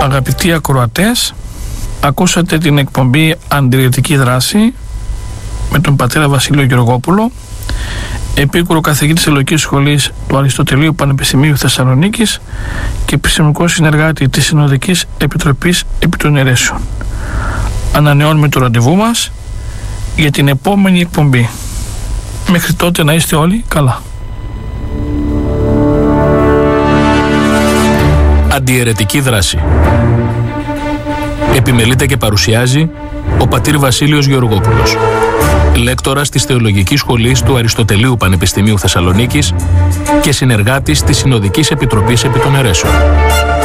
Αγαπητοί ακροατές, ακούσατε την εκπομπή Αντιαιρετική Δράση με τον πατέρα Βασίλειο Γεωργόπουλο, επίκουρο καθηγητή της Ελληνικής Σχολής του Αριστοτελείου Πανεπιστημίου Θεσσαλονίκης και επιστημονικό συνεργάτη της Συνοδικής Επιτροπής επί των Αιρέσεων. Ανανεώνουμε το ραντεβού μας για την επόμενη εκπομπή. Μέχρι τότε να είστε όλοι καλά. Αντιαιρετική Δράση. Επιμελείται και παρουσιάζει ο πατήρ Βασίλειος Γεωργόπουλος, λέκτορας της Θεολογικής Σχολής του Αριστοτελείου Πανεπιστημίου Θεσσαλονίκης και συνεργάτης της Συνοδικής Επιτροπής επί των Αιρέσεων.